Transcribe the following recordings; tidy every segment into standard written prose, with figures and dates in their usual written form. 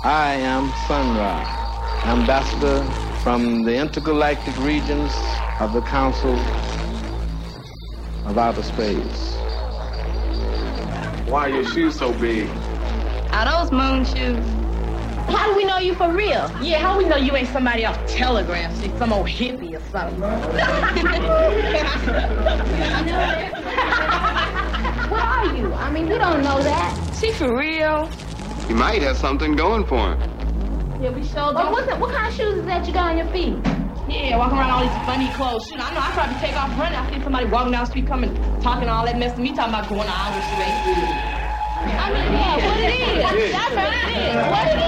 I am Sun Ra, ambassador from the intergalactic regions of the Council of Outer Space. Why are your shoes so big? Are those moon shoes? How do we know you for real? Yeah, how we know you ain't somebody off Telegram shit, some old hippie or something? What are you? I mean, we don't know that. She for real? He might have something going for him. Yeah, we sure But don't. what kind of shoes is that you got on your feet? Yeah, walking around all these funny clothes. Shit, I know I probably take off running. I see somebody walking down the street coming, talking all that mess to me, talking about going to Iowa Street. I mean, yeah, what it is. That's what it is. What it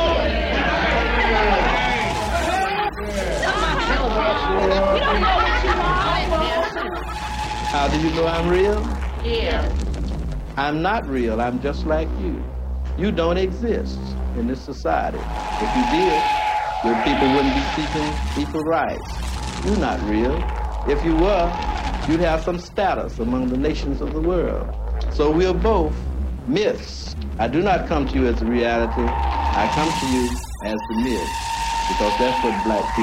is. We don't know what you are. How do you know I'm real? Yeah. I'm not real. I'm just like you. You don't exist in this society. If you did, your people wouldn't be seeking equal rights. You're not real. If you were, you'd have some status among the nations of the world. So we're both myths. I do not come to you as a reality. I come to you as the myth, because that's what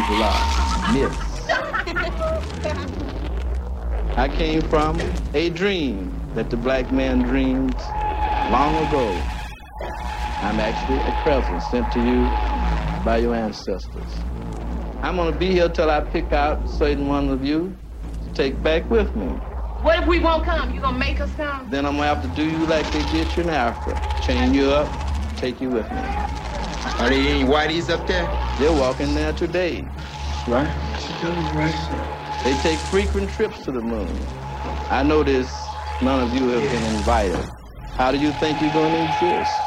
black people are, myths. I came from a dream that the black man dreamed long ago. I'm actually a present sent to you by your ancestors. I'm gonna be here till I pick out certain one of you to take back with me. What if we won't come? You gonna make us come? Then I'm gonna have to do you like they did you in Africa. Chain you up, take you with me. Are there any whiteys up there? They're walking there today. Right. She told me right, sir. They take frequent trips to the moon. I notice none of you have been invited. How do you think you're gonna exist?